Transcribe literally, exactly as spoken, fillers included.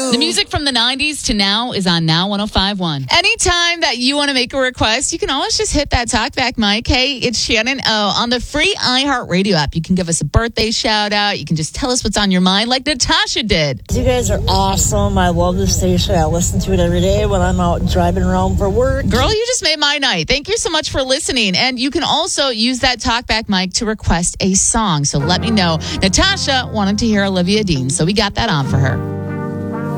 The music from the nineties to now is on Now one oh five point one. Anytime that you want to make a request, you can always just hit that talkback mic. Hey, it's Shannon O on the free iHeartRadio app. You can give us a birthday shout out. You can just tell us what's on your mind like Natasha did. You guys are awesome. I love this station. I listen to it every day when I'm out driving around for work. Girl, you just made my night. Thank you so much for listening. And you can also use that talkback mic to request a song. So let me know. Natasha wanted to hear Olivia Dean, so we got that on for her.